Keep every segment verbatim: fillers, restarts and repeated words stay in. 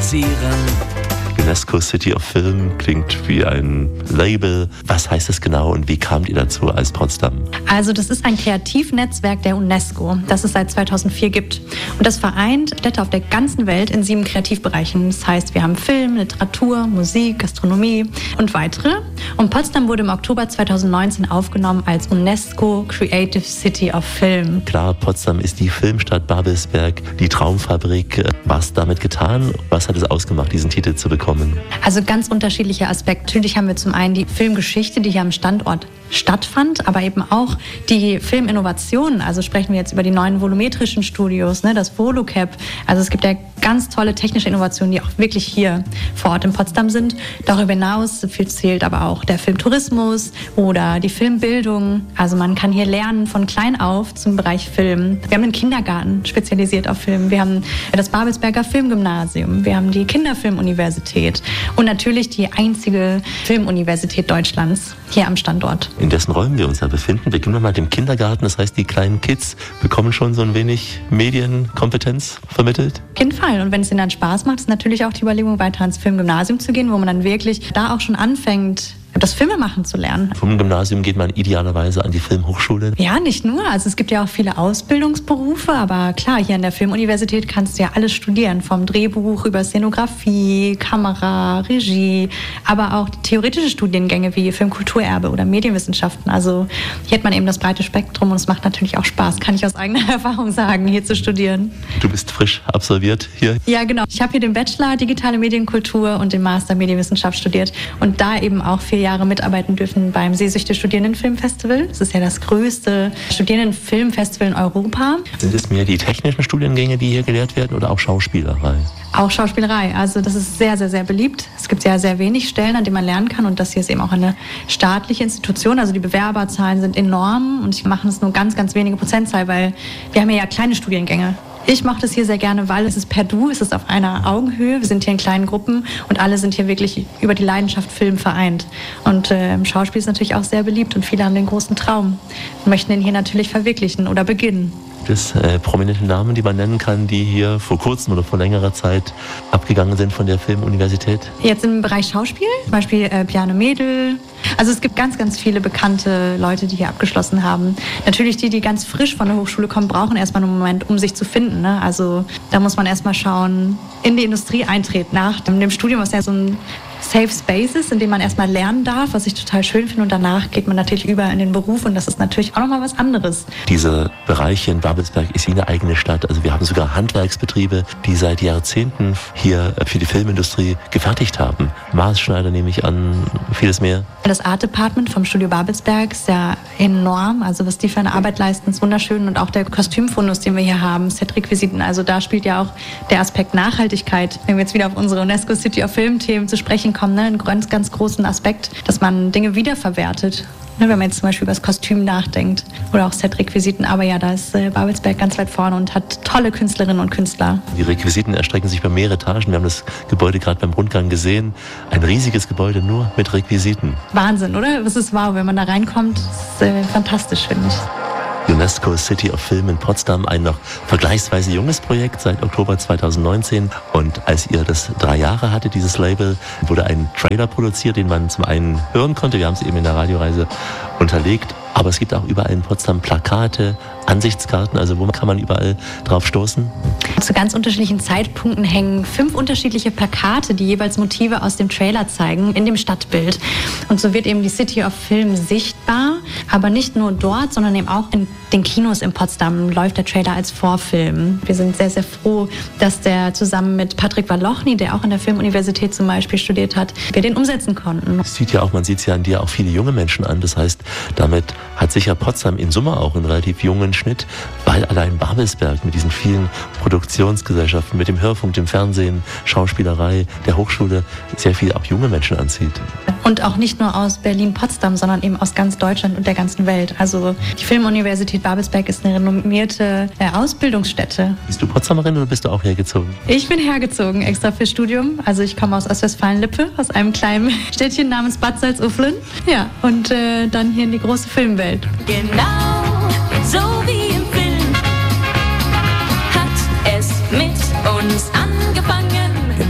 musizieren. UNESCO City of Film klingt wie ein Label. Was heißt das genau und wie kamt ihr dazu als Potsdam? Also das ist ein Kreativnetzwerk der UNESCO, das es seit zweitausendvier gibt. Und das vereint Städte auf der ganzen Welt in sieben Kreativbereichen. Das heißt, wir haben Film, Literatur, Musik, Gastronomie und weitere. Und Potsdam wurde im Oktober zweitausendneunzehn aufgenommen als UNESCO Creative City of Film. Klar, Potsdam ist die Filmstadt Babelsberg, die Traumfabrik. Was damit getan? Was hat es ausgemacht, diesen Titel zu bekommen? Also ganz unterschiedliche Aspekte. Natürlich haben wir zum einen die Filmgeschichte, die hier am Standort stattfand, aber eben auch die Filminnovationen. Also sprechen wir jetzt über die neuen volumetrischen Studios, ne, das VoluCap. Also es gibt ja ganz tolle technische Innovationen, die auch wirklich hier vor Ort in Potsdam sind. Darüber hinaus viel zählt aber auch der Filmtourismus oder die Filmbildung. Also man kann hier lernen von klein auf zum Bereich Film. Wir haben einen Kindergarten spezialisiert auf Film. Wir haben das Babelsberger Filmgymnasium. Wir haben die Kinderfilmuniversität und natürlich die einzige Filmuniversität Deutschlands hier am Standort. In dessen Räumen wir uns ja befinden. Beginnen wir mal mit dem Kindergarten. Das heißt, die kleinen Kids bekommen schon so ein wenig Medienkompetenz vermittelt? Auf jeden Fall. Und wenn es ihnen dann Spaß macht, ist natürlich auch die Überlegung, weiter ins Filmgymnasium zu gehen, wo man dann wirklich da auch schon anfängt, das Filmemachen zu lernen. Vom Gymnasium geht man idealerweise an die Filmhochschule? Ja, nicht nur. Also es gibt ja auch viele Ausbildungsberufe, aber klar, hier an der Filmuniversität kannst du ja alles studieren. Vom Drehbuch über Szenografie, Kamera, Regie, aber auch theoretische Studiengänge wie Filmkulturerbe oder Medienwissenschaften. Also hier hat man eben das breite Spektrum und es macht natürlich auch Spaß, kann ich aus eigener Erfahrung sagen, hier zu studieren. Du bist frisch absolviert hier? Ja, genau. Ich habe hier den Bachelor Digitale Medienkultur und den Master Medienwissenschaft studiert und da eben auch vier Jahre mitarbeiten dürfen beim Seesüchte Studierendenfilmfestival. Das ist ja das größte Studierendenfilmfestival in Europa. Sind es mehr die technischen Studiengänge, die hier gelehrt werden oder auch Schauspielerei? Auch Schauspielerei. Also das ist sehr, sehr, sehr beliebt. Es gibt ja sehr wenig Stellen, an denen man lernen kann und das hier ist eben auch eine staatliche Institution. Also die Bewerberzahlen sind enorm und ich mache es nur ganz, ganz wenige Prozentzahl, weil wir haben ja kleine Studiengänge. Ich mache das hier sehr gerne, weil es ist per Du, es ist auf einer Augenhöhe. Wir sind hier in kleinen Gruppen und alle sind hier wirklich über die Leidenschaft Film vereint. Und äh, im Schauspiel ist natürlich auch sehr beliebt und viele haben den großen Traum und möchten den hier natürlich verwirklichen oder beginnen. Gibt es äh, prominente Namen, die man nennen kann, die hier vor kurzem oder vor längerer Zeit abgegangen sind von der Filmuniversität? Jetzt im Bereich Schauspiel, zum Beispiel äh, Bjarne Mädel. Also es gibt ganz, ganz viele bekannte Leute, die hier abgeschlossen haben. Natürlich die, die ganz frisch von der Hochschule kommen, brauchen erstmal einen Moment, um sich zu finden. Ne? Also da muss man erstmal schauen, in die Industrie eintreten. Nach dem Studium, was ja so ein Safe Space ist, in dem man erstmal lernen darf, was ich total schön finde. Und danach geht man natürlich über in den Beruf und das ist natürlich auch nochmal was anderes. Dieser Bereich hier in Babelsberg ist wie eine eigene Stadt. Also wir haben sogar Handwerksbetriebe, die seit Jahrzehnten hier für die Filmindustrie gefertigt haben. Maßschneider nehme ich an, vieles mehr. Das Art Department vom Studio Babelsberg ist ja enorm. Also was die für eine Arbeit leisten, ist wunderschön. Und auch der Kostümfundus, den wir hier haben, Set-Requisiten. Also da spielt ja auch der Aspekt Nachhaltigkeit, wenn wir jetzt wieder auf unsere UNESCO City of Film-Themen zu sprechen kommen, ne, einen ganz, ganz großen Aspekt, dass man Dinge wiederverwertet. Ne, wenn man jetzt zum Beispiel über das Kostüm nachdenkt oder auch Set-Requisiten. Aber ja, da ist äh, Babelsberg ganz weit vorne und hat tolle Künstlerinnen und Künstler. Die Requisiten erstrecken sich über mehrere Etagen. Wir haben das Gebäude gerade beim Rundgang gesehen. Ein riesiges Gebäude nur mit Requisiten. Wahnsinn, oder? Das ist wow, wenn man da reinkommt. Das ist äh, fantastisch, finde ich. UNESCO City of Film in Potsdam, ein noch vergleichsweise junges Projekt seit Oktober zweitausendneunzehn. Und als ihr das drei Jahre hatte, dieses Label, wurde ein Trailer produziert, den man zum einen hören konnte. Wir haben es eben in der Radioreise unterlegt. Aber es gibt auch überall in Potsdam Plakate, Ansichtskarten, also wo kann man überall drauf stoßen? Zu ganz unterschiedlichen Zeitpunkten hängen fünf unterschiedliche Plakate, die jeweils Motive aus dem Trailer zeigen, in dem Stadtbild. Und so wird eben die City of Film sichtbar, aber nicht nur dort, sondern eben auch in den Kinos in Potsdam läuft der Trailer als Vorfilm. Wir sind sehr, sehr froh, dass der zusammen mit Patrick Walochny, der auch an der Filmuniversität zum Beispiel studiert hat, wir den umsetzen konnten. Es sieht ja auch, man sieht es ja an dir, auch viele junge Menschen an. Das heißt, damit hat sicher Potsdam in Summe auch einen relativ jungen Schnitt, weil allein Babelsberg mit diesen vielen Produktionsgesellschaften, mit dem Hörfunk, dem Fernsehen, Schauspielerei, der Hochschule sehr viel auch junge Menschen anzieht. Und auch nicht nur aus Berlin-Potsdam, sondern eben aus ganz Deutschland und der ganzen Welt. Also die Filmuniversität Babelsberg ist eine renommierte äh, Ausbildungsstätte. Bist du Potsdamerin oder bist du auch hergezogen? Ich bin hergezogen, extra fürs Studium. Also ich komme aus Ostwestfalen-Lippe, aus einem kleinen Städtchen namens Bad Salzuflen. Ja, und äh, dann hier in die große Filmwelt. Genau so wie im Film hat es mit uns angefangen.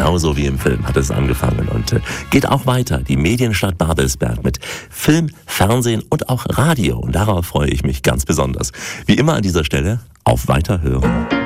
Genauso wie im Film hat es angefangen und äh, geht auch weiter. Die Medienstadt Babelsberg mit Film, Fernsehen und auch Radio. Und darauf freue ich mich ganz besonders. Wie immer an dieser Stelle, auf Weiterhören.